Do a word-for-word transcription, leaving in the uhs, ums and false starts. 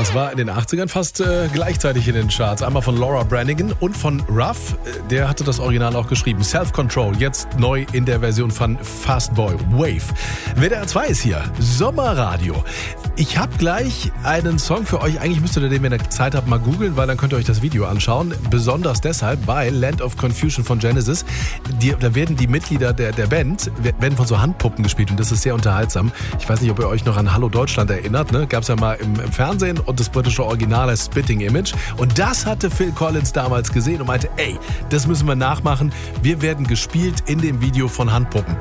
Das war in den achtzigern fast äh, gleichzeitig in den Charts. Einmal von Laura Branigan und von Ruff. Der hatte das Original auch geschrieben. Self-Control, jetzt neu in der Version von Fastboy Wave. W D R zwei ist hier. Sommerradio. Ich habe gleich einen Song für euch. Eigentlich müsstet ihr den, wenn ihr Zeit habt, mal googeln, weil dann könnt ihr euch das Video anschauen. Besonders deshalb, weil Land of Confusion von Genesis, die, da werden die Mitglieder der, der Band, werden von so Handpuppen gespielt und das ist sehr unterhaltsam. Ich weiß nicht, ob ihr euch noch an Hallo Deutschland erinnert. Ne? Gab es ja mal im, im Fernsehen und das britische Original als Spitting Image. Und das hatte Phil Collins damals gesehen und meinte, ey, das müssen wir nachmachen. Wir werden gespielt in dem Video von Handpuppen.